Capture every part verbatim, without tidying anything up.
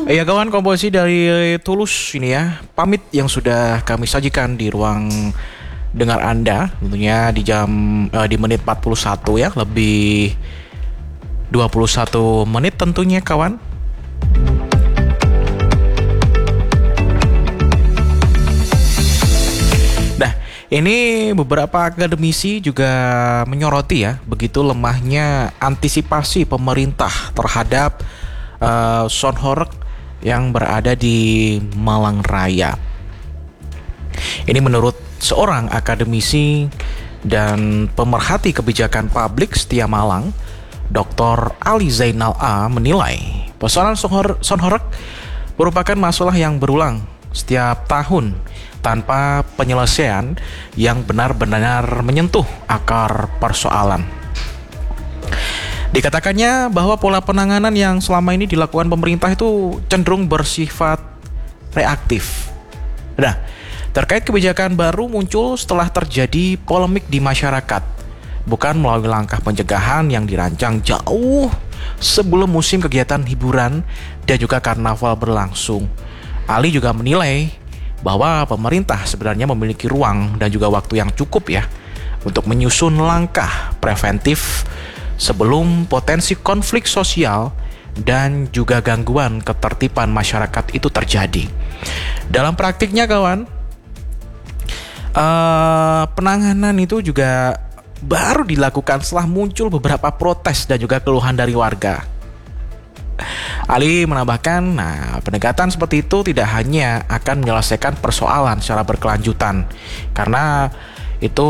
Ya kawan, komposisi dari Tulus ini ya, pamit yang sudah kami sajikan di ruang dengar Anda, tentunya di jam eh, di menit empat puluh satu ya, lebih dua puluh satu menit tentunya kawan. Nah, ini beberapa akademisi juga menyoroti ya, begitu lemahnya antisipasi pemerintah terhadap uh, Sonhorek yang berada di Malang Raya. Ini menurut seorang akademisi dan pemerhati kebijakan publik setia Malang, doktor Ali Zainal A menilai persoalan Sonhorek merupakan masalah yang berulang setiap tahun tanpa penyelesaian yang benar-benar menyentuh akar persoalan. Dikatakannya bahwa pola penanganan yang selama ini dilakukan pemerintah itu cenderung bersifat reaktif. Nah, terkait kebijakan baru muncul setelah terjadi polemik di masyarakat, bukan melalui langkah pencegahan yang dirancang jauh sebelum musim kegiatan hiburan dan juga karnaval berlangsung. Ali juga menilai bahwa pemerintah sebenarnya memiliki ruang dan juga waktu yang cukup ya untuk menyusun langkah preventif sebelum potensi konflik sosial dan juga gangguan ketertiban masyarakat itu terjadi. Dalam praktiknya kawan, uh, penanganan itu juga baru dilakukan setelah muncul beberapa protes dan juga keluhan dari warga. Ali menambahkan, nah pendekatan seperti itu tidak hanya akan menyelesaikan persoalan secara berkelanjutan, karena itu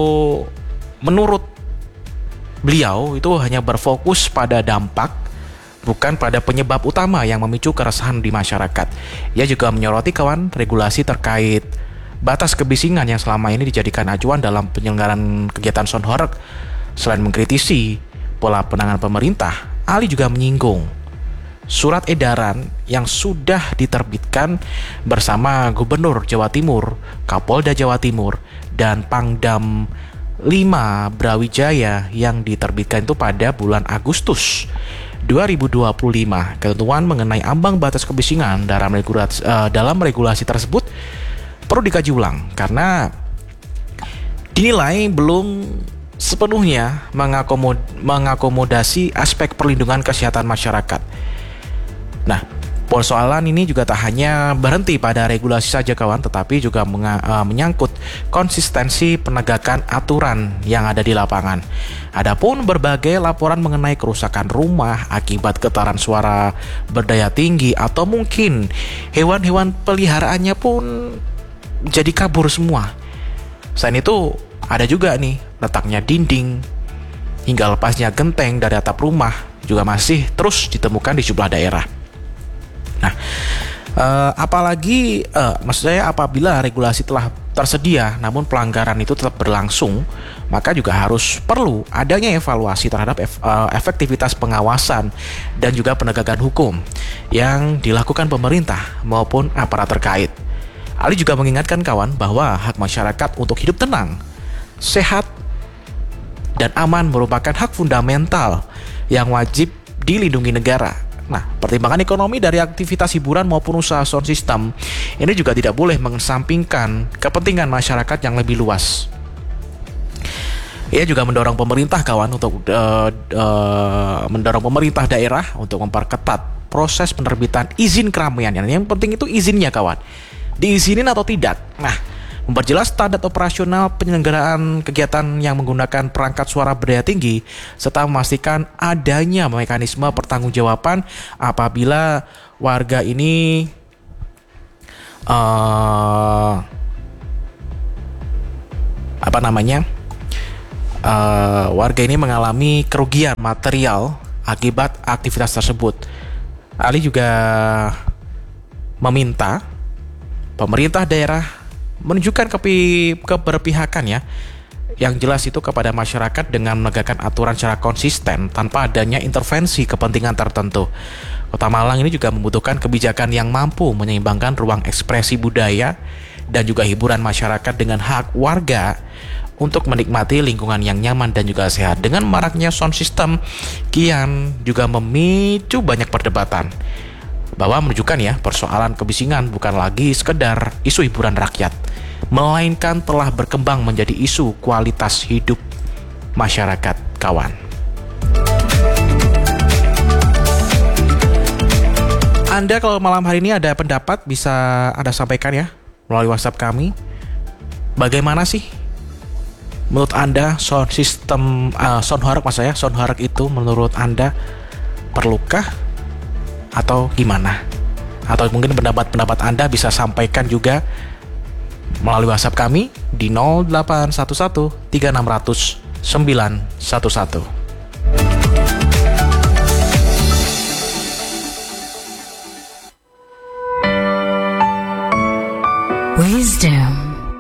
menurut beliau itu hanya berfokus pada dampak, bukan pada penyebab utama yang memicu keresahan di masyarakat. Ia juga menyoroti kawan regulasi terkait batas kebisingan yang selama ini dijadikan acuan dalam penyelenggaraan kegiatan Sonhorek. Selain mengkritisi pola penanganan pemerintah, Ali juga menyinggung surat edaran yang sudah diterbitkan bersama Gubernur Jawa Timur, Kapolda Jawa Timur, dan Pangdam lima Brawijaya yang diterbitkan itu pada bulan Agustus dua ribu dua puluh lima. Ketentuan mengenai ambang batas kebisingan dalam regulasi, uh, dalam regulasi tersebut perlu dikaji ulang karena dinilai belum sepenuhnya mengakomod, mengakomodasi aspek perlindungan kesehatan masyarakat. Nah, persoalan ini juga tak hanya berhenti pada regulasi saja kawan, tetapi juga menga- uh, menyangkut konsistensi penegakan aturan yang ada di lapangan. Adapun berbagai laporan mengenai kerusakan rumah akibat getaran suara berdaya tinggi atau mungkin hewan-hewan peliharaannya pun jadi kabur semua. Selain itu, ada juga nih letaknya dinding hingga lepasnya genteng dari atap rumah juga masih terus ditemukan di sejumlah daerah. Nah, uh, apalagi uh, maksud saya apabila regulasi telah tersedia namun pelanggaran itu tetap berlangsung, maka juga harus perlu adanya evaluasi terhadap ef, uh, efektivitas pengawasan dan juga penegakan hukum yang dilakukan pemerintah maupun aparat terkait. Ali juga mengingatkan kawan bahwa hak masyarakat untuk hidup tenang, sehat, dan aman merupakan hak fundamental yang wajib dilindungi negara. Nah, pertimbangan ekonomi dari aktivitas hiburan maupun usaha sound system ini juga tidak boleh mengesampingkan kepentingan masyarakat yang lebih luas. Ia juga mendorong pemerintah kawan untuk uh, uh, mendorong pemerintah daerah untuk memperketat proses penerbitan izin keramaian. Yang penting itu izinnya kawan, diizinin atau tidak. Nah, memperjelas standar operasional penyelenggaraan kegiatan yang menggunakan perangkat suara berdaya tinggi serta memastikan adanya mekanisme pertanggungjawaban apabila warga ini uh, apa namanya uh, warga ini mengalami kerugian material akibat aktivitas tersebut. Ali juga meminta pemerintah daerah menunjukkan kepi, keberpihakan ya yang jelas itu kepada masyarakat dengan menegakkan aturan secara konsisten tanpa adanya intervensi kepentingan tertentu. Kota Malang ini juga membutuhkan kebijakan yang mampu menyeimbangkan ruang ekspresi budaya dan juga hiburan masyarakat dengan hak warga untuk menikmati lingkungan yang nyaman dan juga sehat. Dengan maraknya sound system kian juga memicu banyak perdebatan. bahwa menunjukkan ya persoalan kebisingan bukan lagi sekedar isu hiburan rakyat, melainkan telah berkembang menjadi isu kualitas hidup masyarakat, kawan. Anda kalau malam hari ini ada pendapat bisa Anda sampaikan ya melalui WhatsApp kami. Bagaimana sih menurut Anda sound system uh, sound horeg mas saya sound horeg itu menurut Anda perlukah atau gimana? Atau mungkin pendapat-pendapat Anda bisa sampaikan juga melalui WhatsApp kami di nol delapan satu satu tiga enam nol nol sembilan satu satu. Wisdom.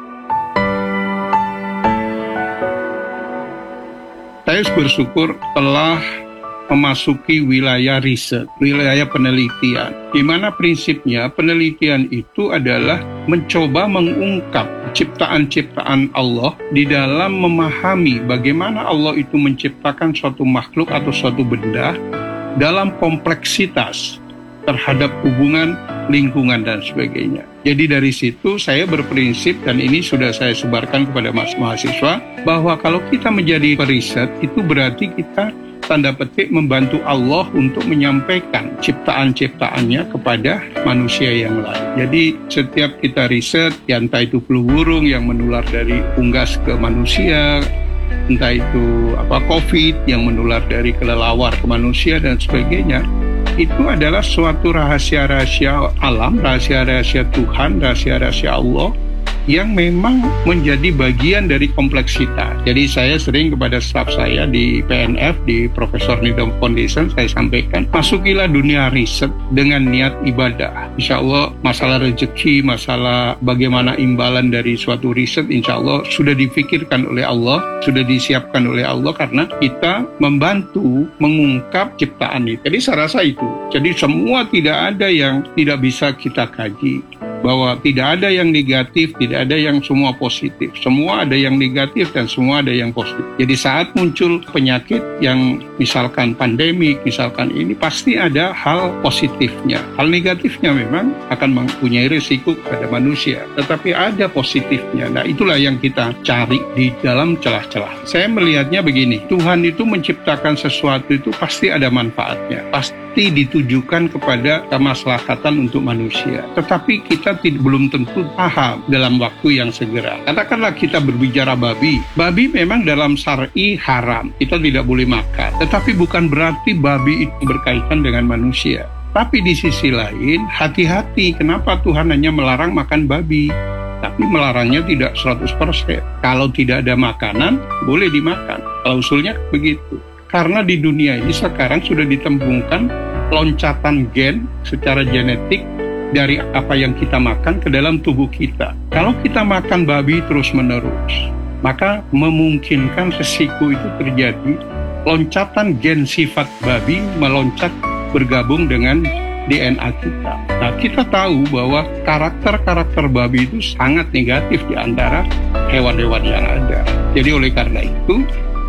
Saya bersyukur telah memasuki wilayah riset, wilayah penelitian. Di mana prinsipnya penelitian itu adalah mencoba mengungkap ciptaan-ciptaan Allah di dalam memahami bagaimana Allah itu menciptakan suatu makhluk atau suatu benda dalam kompleksitas terhadap hubungan lingkungan dan sebagainya. Jadi dari situ saya berprinsip, dan ini sudah saya sebarkan kepada mas mahasiswa, bahwa kalau kita menjadi periset itu berarti kita tanda petik membantu Allah untuk menyampaikan ciptaan-ciptaannya kepada manusia yang lain. Jadi setiap kita riset, ya entah itu flu burung yang menular dari unggas ke manusia, entah itu apa COVID yang menular dari kelelawar ke manusia dan sebagainya, itu adalah suatu rahasia-rahasia alam, rahasia-rahasia Tuhan, rahasia-rahasia Allah yang memang menjadi bagian dari kompleksitas. Jadi saya sering kepada staf saya di P N F, di Profesor Nidom Foundation, saya sampaikan, masukilah dunia riset dengan niat ibadah. Insya Allah masalah rezeki, masalah bagaimana imbalan dari suatu riset, insya Allah sudah difikirkan oleh Allah, sudah disiapkan oleh Allah, karena kita membantu mengungkap ciptaan itu. Jadi saya rasa itu. Jadi semua tidak ada yang tidak bisa kita kaji. Bahwa tidak ada yang negatif, tidak ada yang semua positif. Semua ada yang negatif dan semua ada yang positif. Jadi saat muncul penyakit yang misalkan pandemik, misalkan ini, pasti ada hal positifnya. Hal negatifnya memang akan mempunyai risiko pada manusia, tetapi ada positifnya. Nah itulah yang kita cari di dalam celah-celah. Saya melihatnya begini, Tuhan itu menciptakan sesuatu itu pasti ada manfaatnya, pasti ditujukan kepada kemaslahatan untuk manusia. Tetapi kita tidak, belum tentu paham dalam waktu yang segera. Katakanlah kita berbicara babi. Babi memang dalam syar'i haram. Kita tidak boleh makan. Tetapi bukan berarti babi itu berkaitan dengan manusia. Tapi di sisi lain, hati-hati. Kenapa Tuhan hanya melarang makan babi? Tapi melarangnya tidak seratus persen. Kalau tidak ada makanan, boleh dimakan. Klausulnya begitu. Karena di dunia ini sekarang sudah ditembungkan loncatan gen secara genetik dari apa yang kita makan ke dalam tubuh kita. Kalau kita makan babi terus-menerus, maka memungkinkan resiko itu terjadi. Loncatan gen sifat babi meloncat bergabung dengan D N A kita. Nah, kita tahu bahwa karakter-karakter babi itu sangat negatif di antara hewan-hewan yang ada. Jadi oleh karena itu,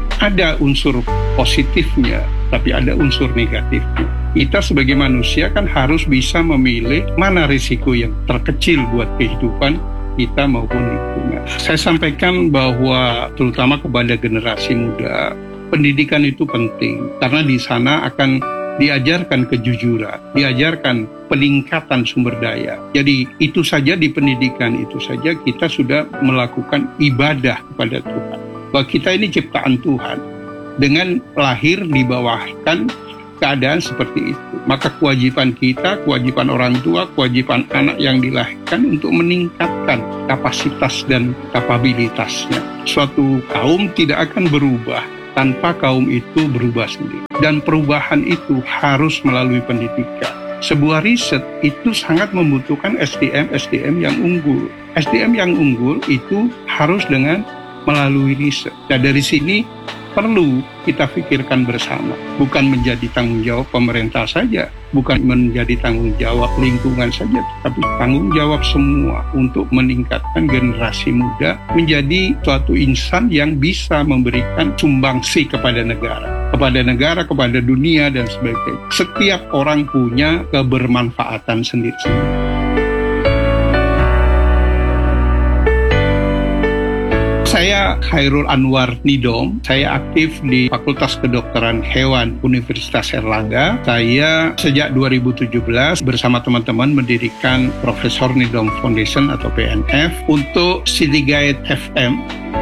ada unsur positifnya, tapi ada unsur negatifnya. Kita sebagai manusia kan harus bisa memilih mana risiko yang terkecil buat kehidupan kita maupun lingkungan. Saya sampaikan bahwa terutama kepada generasi muda, pendidikan itu penting karena di sana akan diajarkan kejujuran, diajarkan peningkatan sumber daya. Jadi itu saja di pendidikan itu saja kita sudah melakukan ibadah kepada Tuhan. Bahwa kita ini ciptaan Tuhan dengan lahir dibawahkan keadaan seperti itu. Maka kewajiban kita, kewajiban orang tua, kewajiban anak yang dilahirkan untuk meningkatkan kapasitas dan kapabilitasnya. Suatu kaum tidak akan berubah tanpa kaum itu berubah sendiri. Dan perubahan itu harus melalui pendidikan. Sebuah riset itu sangat membutuhkan S D M S D M yang unggul. S D M yang unggul itu harus dengan melalui riset. Dan dari sini perlu kita pikirkan bersama. Bukan menjadi tanggung jawab pemerintah saja, bukan menjadi tanggung jawab lingkungan saja, tapi tanggung jawab semua untuk meningkatkan generasi muda menjadi suatu insan yang bisa memberikan sumbangsi kepada negara. kepada negara, kepada dunia, dan sebagainya. Setiap orang punya kebermanfaatan sendiri-sendiri. Saya Khairul Anwar Nidom, saya aktif di Fakultas Kedokteran Hewan Universitas Erlangga. Saya sejak dua ribu tujuh belas bersama teman-teman mendirikan Profesor Nidom Foundation atau P N F untuk City Guide F M